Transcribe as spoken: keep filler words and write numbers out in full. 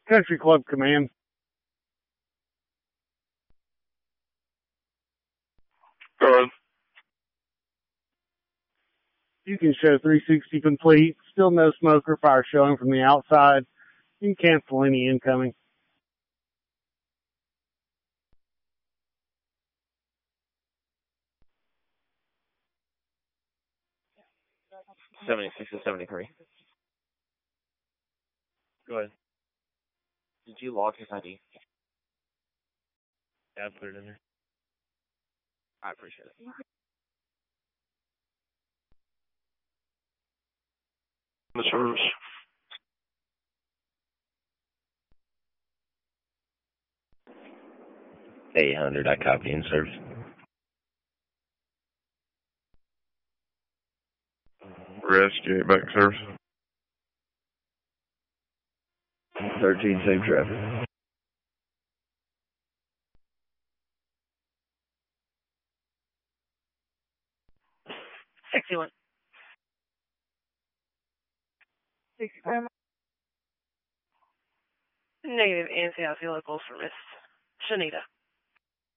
Country Club Command. Go ahead. You can show three sixty complete. Still no smoke or fire showing from the outside. You can cancel any incoming. seventy-six to seventy-three. Go ahead. Did you log his I D? Yeah, I put it in there. I appreciate it. The service. eight hundred, I copy in service. Rest, get back in service. thirteen, same traffic. sixty-one. sixty-five. Negative, N C I C locals for Miss Shanita.